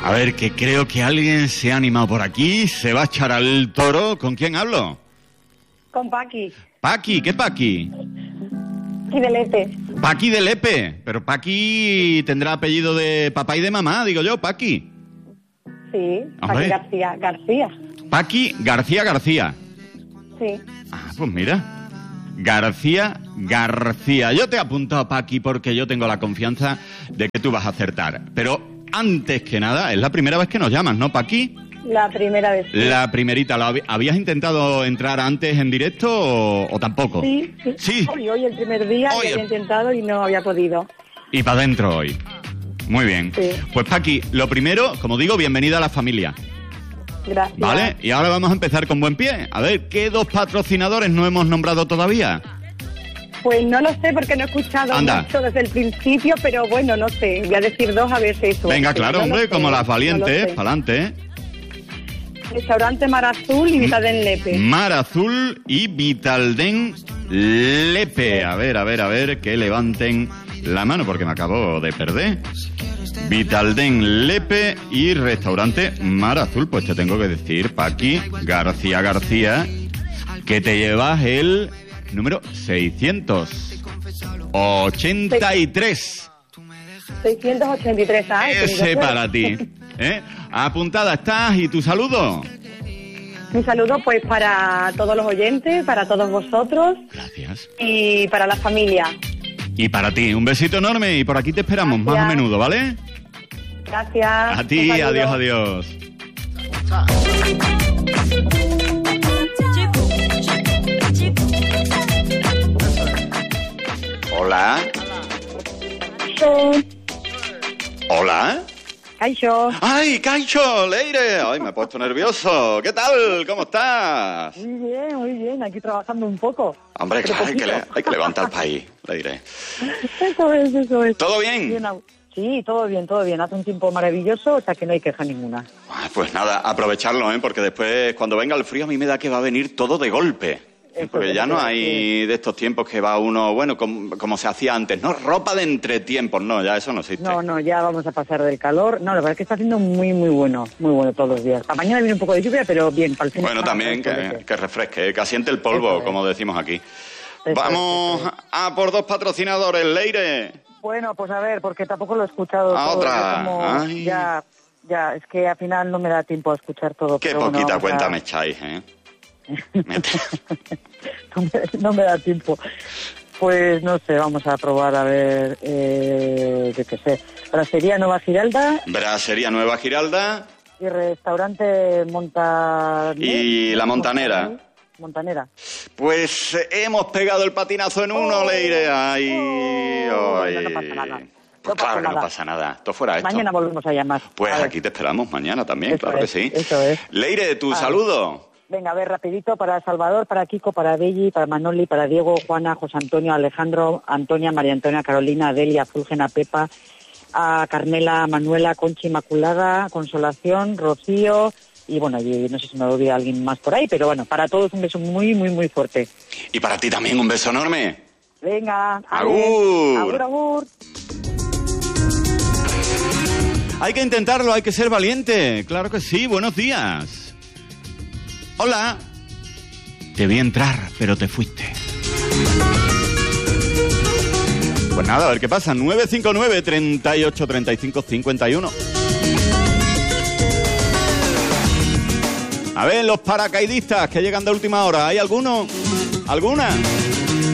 A ver, que creo que alguien se ha animado por aquí, se va a echar al toro. ¿Con quién hablo? Con Paqui. Paqui, ¿qué Paqui? Paqui de Lepe. Paqui de Lepe, pero Paqui tendrá apellido de papá y de mamá, digo yo, Paqui. Sí, Hombre. Paqui García. Paqui García. Sí. Ah, pues mira, García. Yo te he apuntado, Paqui, porque yo tengo la confianza de que tú vas a acertar. Pero antes que nada, es la primera vez que nos llamas, ¿no, Paqui? La primera vez. La primerita. ¿Habías intentado entrar antes en directo o tampoco? Sí. Sí. Hoy el primer día Hoy que había intentado y no había podido. Y para adentro hoy. Muy bien. Sí. Pues Paqui, lo primero, como digo, bienvenida a la familia. Gracias. ¿Vale? Y ahora vamos a empezar con buen pie. A ver, ¿qué dos patrocinadores no hemos nombrado todavía? Pues no lo sé porque no he escuchado Anda. mucho desde el principio, pero bueno, no sé. Voy a decir dos a ver si eso. Venga, claro, No lo hombre, sé, como las no lo valientes, sé. pa'lante, ¿eh? Restaurante Mar Azul y Vitalden Lepe. Mar Azul y Vitalden Lepe. A ver, que levanten la mano porque me acabo de perder. Vitalden Lepe y Restaurante Mar Azul. Pues te tengo que decir, Paqui García, que te llevas el número 683. 683 años. Ese para ti. ¿Eh? Apuntada estás. ¿Y tu saludo? Un saludo pues para todos los oyentes, para todos vosotros Gracias. y para la familia. Y para ti, un besito enorme y por aquí te esperamos más Gracias. a menudo, ¿vale? Gracias. A ti, Un saludo. adiós. Hola. Hola. Kaixo. ¡Ay, Caicho, Leire! ¡Ay, me he puesto nervioso! ¿Qué tal? ¿Cómo estás? Muy bien, aquí trabajando un poco. Hombre, Pero claro, poquito. hay que levantar el país, Leire. Eso es. ¿Todo bien? Sí, todo bien. Hace un tiempo maravilloso, o sea que no hay queja ninguna. Pues nada, aprovecharlo, ¿eh? Porque después, cuando venga el frío, a mí me da que va a venir todo de golpe. Porque ya no hay de estos tiempos que va uno, bueno, como se hacía antes, ¿no? Ropa de entretiempos, no, ya eso no existe. No, ya vamos a pasar del calor. No, la verdad es que está haciendo muy bueno todos los días. Para mañana viene un poco de lluvia, pero bien, para el fin de Bueno, semana, también puede que refresque, que asiente el polvo, Eso es. como decimos aquí. Eso Vamos es. a por dos patrocinadores, Leire. Bueno, pues a ver, porque tampoco lo he escuchado A todo. otra. Yo como Ay. ya, es que al final no me da tiempo a escuchar todo. Qué pero bueno, poquita vamos cuenta a- me echáis, ¿eh? no me da tiempo. Pues no sé, vamos a probar a ver, yo qué sé. Brassería Nueva Giralda Brassería Nueva Giralda y restaurante Montanera. y La Montanera. Montanera. Pues hemos pegado el patinazo en uno, Leire. Ay, ay. No pasa nada. Pues claro que no pasa nada. Esto fuera esto. Mañana volvemos a llamar. Pues A ver. aquí te esperamos mañana también, Eso claro que es, sí. eso es. Leire, tu ver. saludo. Venga, a ver, rapidito, para Salvador, para Kiko, para Belli, para Manoli, para Diego, Juana, José Antonio, Alejandro, Antonia, María Antonia, Carolina, Adelia, Fulgena, Pepa, a Carmela, Manuela, Conchi, Inmaculada, Consolación, Rocío, y bueno, y no sé si me olvida alguien más por ahí, pero bueno, para todos un beso muy fuerte. Y para ti también un beso enorme. Venga, Agur. Agur. Hay que intentarlo, hay que ser valiente. Claro que sí, buenos días. Hola. Te vi entrar, pero te fuiste. Pues nada, a ver qué pasa. 959 38 35 51. A ver, los paracaidistas que llegan de última hora. ¿Hay alguno? ¿Alguna?